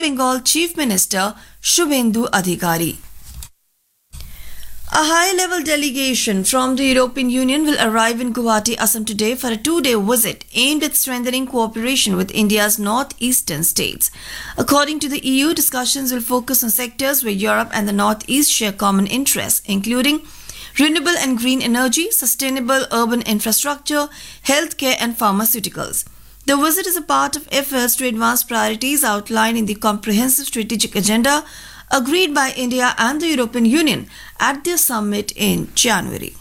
Bengal Chief Minister Shubhendu Adhikari. A high-level delegation from the European Union will arrive in Guwahati, Assam today for a two-day visit aimed at strengthening cooperation with India's northeastern states. According to the EU, discussions will focus on sectors where Europe and the Northeast share common interests, including renewable and green energy, sustainable urban infrastructure, healthcare and pharmaceuticals. The visit is a part of efforts to advance priorities outlined in the comprehensive strategic agenda agreed by India and the European Union at their summit in January.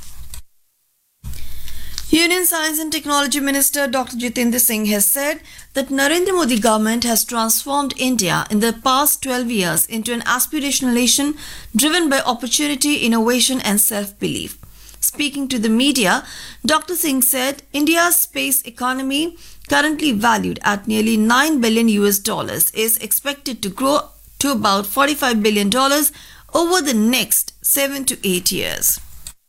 Union Science and Technology Minister Dr. Jitendra Singh has said that Narendra Modi government has transformed India in the past 12 years into an aspirational nation driven by opportunity, innovation and self-belief. Speaking to the media, Dr. Singh said India's space economy, currently valued at nearly $9 billion, is expected to grow to about $45 billion over the next 7 to 8 years.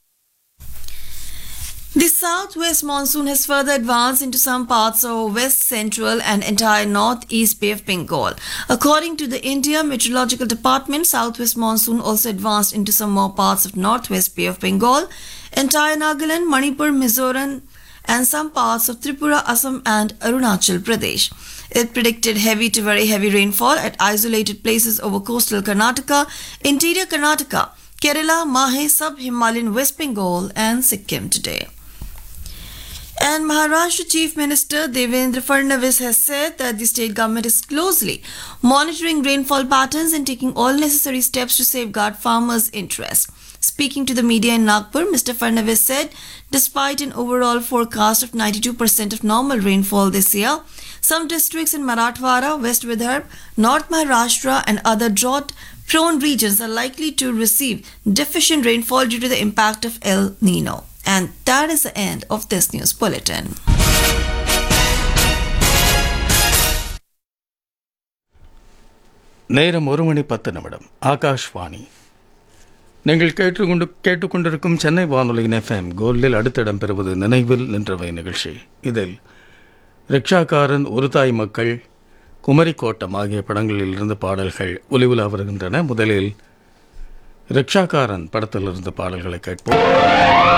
The southwest monsoon has further advanced into some parts of west central and entire northeast Bay of Bengal. According to the India Meteorological Department, southwest monsoon also advanced into some more parts of northwest Bay of Bengal, entire Nagaland, Manipur, Mizoram and some parts of Tripura, Assam and Arunachal Pradesh. It predicted heavy to very heavy rainfall at isolated places over coastal Karnataka, interior Karnataka, Kerala, Mahe, sub-Himalayan West Bengal and Sikkim today. And Maharashtra Chief Minister Devendra Fadnavis has said that the state government is closely monitoring rainfall patterns and taking all necessary steps to safeguard farmers' interests. Speaking to the media in Nagpur, Mr. Fadnavis said, despite an overall forecast of 92% of normal rainfall this year, some districts in Marathwada, West Vidarbha, North Maharashtra and other drought-prone regions are likely to receive deficient rainfall due to the impact of El Nino. And that is the end of this news bulletin. நேரம் 1:10 ஆகாஷ்வாணி. நீங்கள் கேட்டுக்கொண்டிருக்கும் சென்னை வானொலியின் FM கோல்டில் அடுத்த இடம் பெறுவது நினைவில் நின்றவை நிகழ்ச்சி. இதில் ரிக்ஷாக்காரன், ஒரு தாய் மக்கள், குமரிக்கோட்டம் ஆகிய படங்களில் இருந்து பாடல்கள் ஒலிவுலா வருகின்றன. முதலில் ரிக்ஷாக்காரன் படத்திலிருந்து பாடல்களை கேட்போம்.